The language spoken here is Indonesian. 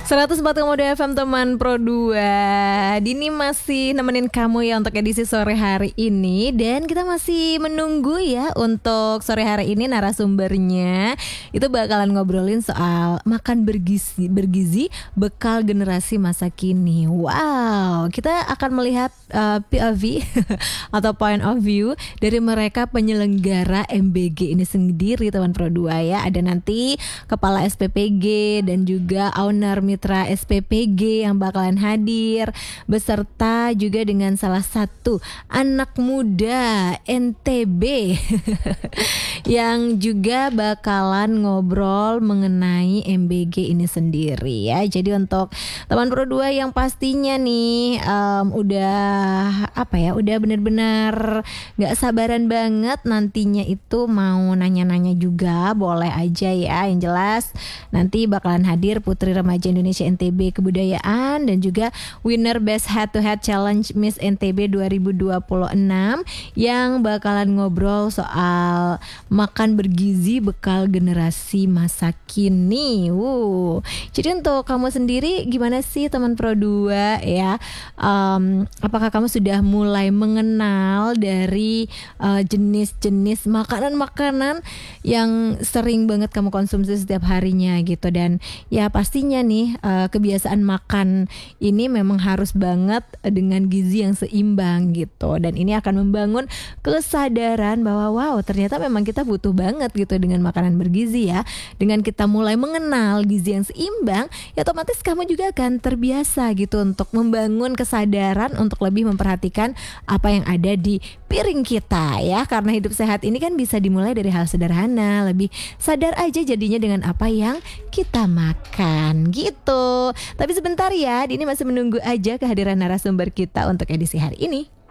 104,2 FM teman Pro 2. Dini masih nemenin kamu ya untuk edisi sore hari ini. Dan kita masih menunggu ya untuk sore hari ini narasumbernya. Itu bakalan ngobrolin soal makan bergizi bekal generasi masa kini. Wow, kita akan melihat POV atau point of view dari mereka penyelenggara MBG ini sendiri teman Pro 2 ya. Ada nanti Kepala SPPG dan juga owner Mitra SPPG yang bakalan hadir, beserta juga dengan salah satu anak muda NTB yang juga bakalan ngobrol mengenai MBG ini sendiri ya. Jadi untuk teman Pro 2 yang pastinya nih udah benar-benar gak sabaran banget nantinya itu mau nanya-nanya juga, boleh aja ya. Yang jelas nanti bakalan hadir Putri Remaja Indonesia NTB Kebudayaan dan juga winner Best Head to Head Challenge Miss NTB 2026 yang bakalan ngobrol soal makan bergizi bekal generasi masa kini. Jadi untuk kamu sendiri gimana sih teman Pro 2 ya? Apakah kamu sudah mulai mengenal dari jenis-jenis makanan-makanan yang sering banget kamu konsumsi setiap harinya gitu? Dan ya pastinya nih kebiasaan makan ini memang harus banget dengan gizi yang seimbang gitu. Dan ini akan membangun kesadaran bahwa wow, ternyata memang kita butuh banget gitu dengan makanan bergizi ya. Dengan kita mulai mengenal gizi yang seimbang, ya otomatis kamu juga akan terbiasa gitu untuk membangun kesadaran untuk lebih memperhatikan apa yang ada di piring kita ya. Karena hidup sehat ini kan bisa dimulai dari hal sederhana, lebih sadar aja jadinya dengan apa yang kita makan gitu. Tapi sebentar ya, Dini masih menunggu aja kehadiran narasumber kita untuk edisi hari ini.